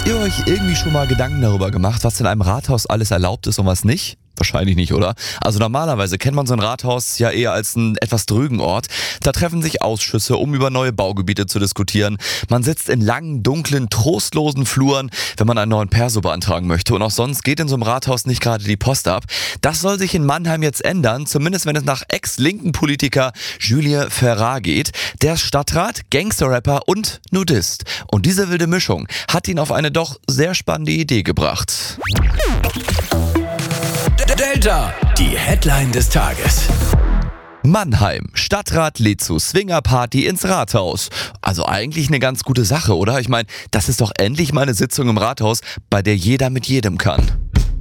Ihr euch irgendwie schon mal Gedanken darüber gemacht, was in einem Rathaus alles erlaubt ist und was nicht? Wahrscheinlich nicht, oder? Also normalerweise kennt man so ein Rathaus ja eher als einen etwas drögen Ort. Da treffen sich Ausschüsse, um über neue Baugebiete zu diskutieren. Man sitzt in langen, dunklen, trostlosen Fluren, wenn man einen neuen Perso beantragen möchte. Und auch sonst geht in so einem Rathaus nicht gerade die Post ab. Das soll sich in Mannheim jetzt ändern, zumindest wenn es nach ex-linken Politiker Julien Ferrat geht. Der ist Stadtrat, Gangster-Rapper und Nudist. Und diese wilde Mischung hat ihn auf eine doch sehr spannende Idee gebracht. Delta, die Headline des Tages. Mannheim. Stadtrat lädt zu Swingerparty ins Rathaus. Also eigentlich eine ganz gute Sache, oder? Ich meine, das ist doch endlich mal eine Sitzung im Rathaus, bei der jeder mit jedem kann.